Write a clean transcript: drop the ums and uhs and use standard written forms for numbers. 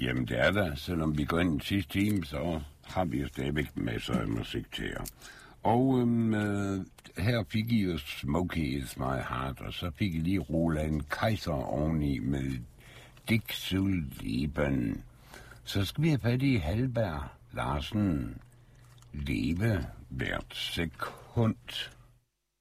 Jamen det er der. Selvom vi går ind i sidste time, så har vi jo stadigvæk masser af musik til jer. Og her fik I jo Smokey Is My Heart, og så fik I lige Roland Kaiser oveni med Dick Sullivan. Så skal vi have fat i Halberg Larsen. Leve hvert sekund.